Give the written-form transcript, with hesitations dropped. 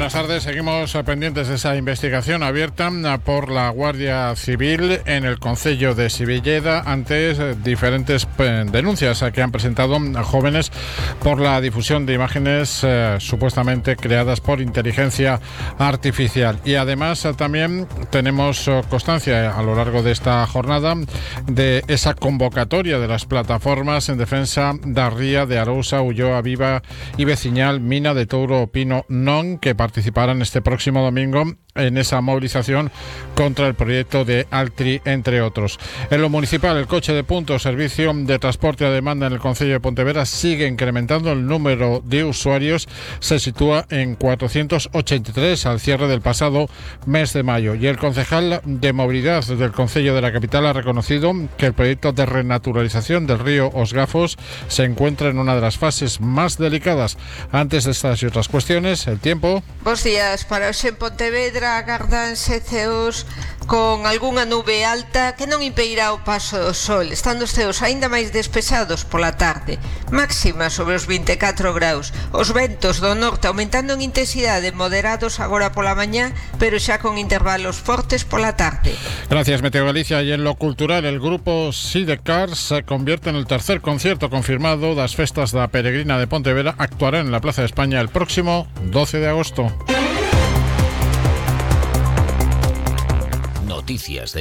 buenas tardes. Seguimos pendientes de esa investigación abierta por la Guardia Civil en el concello de Sivilleda ante diferentes denuncias que han presentado jóvenes por la difusión de imágenes supuestamente creadas por inteligencia artificial. Y además también tenemos constancia a lo largo de esta jornada de esa convocatoria de las plataformas en defensa da Ría, de Arousa, Ulloa Viva y Veciñal, Mina de Touro, Pino, Non, que participarán este próximo domingo en esa movilización contra el proyecto de Altri, entre otros. En lo municipal, el coche de punto, servicio de transporte a demanda en el concello de Pontevedra, sigue incrementando. El número de usuarios se sitúa en 483 al cierre del pasado mes de mayo. Y el concejal de movilidad del concello de la capital ha reconocido que el proyecto de renaturalización del río Os Gafos se encuentra en una de las fases más delicadas. Antes de estas y otras cuestiones, el tiempo. Bos días. Para hoxe en Pontevedra agardanse ceos con algunha nube alta que non impedirá o paso do sol, estando os ceos aínda máis despejados pola tarde, máxima sobre os 24 graus. Os ventos do norte aumentando en intensidade, moderados agora pola mañá, pero xa con intervalos fortes pola tarde. Gracias, Meteo Galicia. Y en lo cultural, el grupo Sidecar se convierte en el tercer concierto confirmado das festas da Peregrina de Pontevedra. Actuará en la Plaza de España el próximo 12 de agosto. Noticias de